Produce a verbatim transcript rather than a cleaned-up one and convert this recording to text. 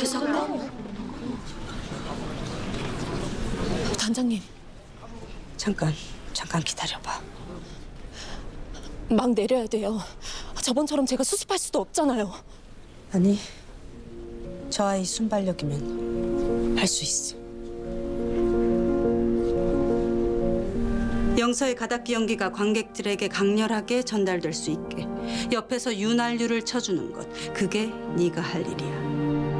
죄송해요. 단장님, 잠깐, 잠깐 기다려봐. 막 내려야 돼요. 저번처럼 제가 수습할 수도 없잖아요. 아니, 저 아이 순발력이면 할 수 있어. 영서의 가닥기 연기가 관객들에게 강렬하게 전달될 수 있게 옆에서 윤활유를 쳐주는 것, 그게 네가 할 일이야.